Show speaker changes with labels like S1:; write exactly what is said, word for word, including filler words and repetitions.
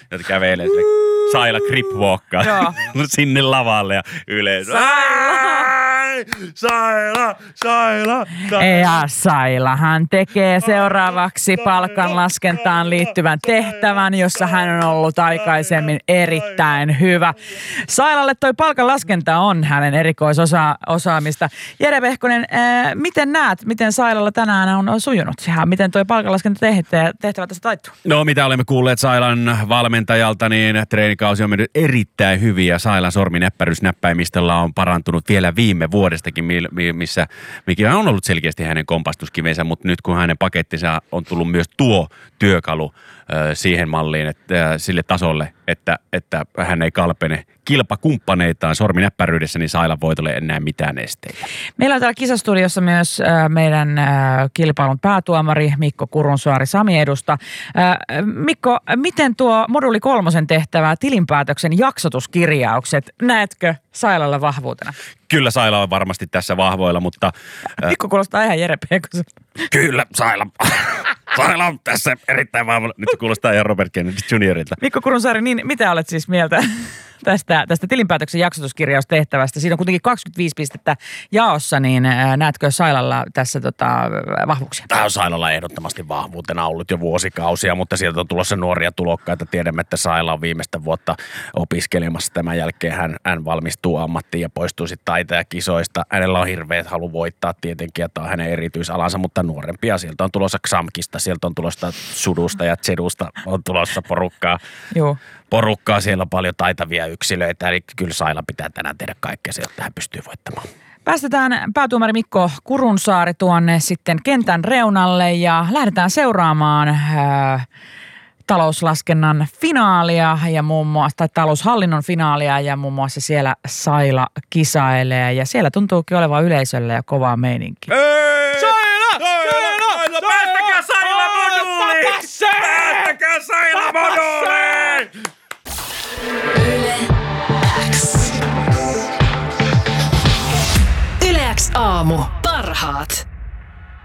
S1: jotka kävelee sille Saila Gripwalkkaa sinne lavalle ja yleensä. Saila, Saila, Saila.
S2: Ja Sailahan tekee seuraavaksi palkanlaskentaan liittyvän tehtävän, jossa hän on ollut aikaisemmin erittäin hyvä. Sailalle toi palkanlaskenta on hänen erikoisosaamista. Jere Pehkonen, ää, miten näet, miten Sailalla tänään on sujunut? Ja miten toi palkanlaskenta tehtävä tässä taittuu?
S1: No mitä olemme kuulleet Sailan valmentajalta, niin treenikausi on mennyt erittäin hyvin ja Sailan sorminäppärysnäppäimistöllä on parantunut vielä viime vuodestakin, missä mikä on ollut selkeästi hänen kompastuskivensä, mutta nyt kun hänen pakettinsa on tullut myös tuo työkalu siihen malliin, että sille tasolle, että, että hän ei kalpene kilpakumppaneitaan sorminäppäryydessä, niin Saila voitolle ei enää mitään esteitä.
S2: Meillä on täällä kisastudiossa myös äh, meidän äh, kilpailun päätuomari Mikko Kurunsaari Sami Edusta. Äh, Mikko, miten tuo moduli kolmosen tehtävä tilinpäätöksen jaksotuskirjaukset, näetkö Sailalla vahvuutena?
S1: Kyllä Saila on varmasti tässä vahvoilla, mutta...
S2: Äh, Mikko kuulostaa ihan Jere Pehkoselta.
S1: Kyllä Saila... Saila on tässä erittäin vahvoilla. Nyt se kuulostaa ihan Robert Kennedy juniorilta.
S2: Mikko Kurunsaari, niin mitä olet siis mieltä tästä, tästä tilinpäätöksen jaksotuskirjaustehtävästä? Siinä on kuitenkin kaksikymmentäviisi pistettä jaossa, niin näetkö Sailalla tässä tota, vahvuuksia?
S1: Tämä on Sailalla ehdottomasti vahvuutena ollut jo vuosikausia, mutta sieltä on tulossa nuoria tulokkaita. Tiedämme, että Saila on viimeistä vuotta opiskelemassa. Tämän jälkeen hän, hän valmistuu ammattiin ja poistuu sitten taitajakisoista. Hänellä on hirveät halu voittaa tietenkin, että on hänen erityisalansa, mutta nuorempia. Sieltä on tulossa Xamkista, sieltä on tulossa Sudusta ja Zedusta on tulossa porukkaa.
S2: Joo.
S1: Porukkaa, siellä on paljon taitavia yksilöitä, eli kyllä Saila pitää tänään tehdä kaikkea, jotta hän pystyy voittamaan.
S2: Päästetään päätuomari Mikko Kurunsaari tuonne sitten kentän reunalle ja lähdetään seuraamaan äh, talouslaskennan finaalia ja muun muassa, tai taloushallinnon finaalia ja muun muassa siellä Saila kisailee ja siellä tuntuukin olevan yleisöllä ja kovaa meininkiä.
S1: Hei! Saila! Saila! Saila! Päästäkää Saila moduuliin! Päästäkää Saila moduuliin!
S3: Yle X. Yle X aamu. Parhaat.